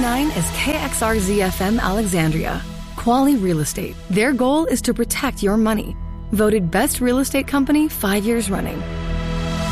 9 is KXRZ-FM Alexandria. Quali Real Estate. Their goal is to protect your money. Voted Best Real Estate Company 5 years running.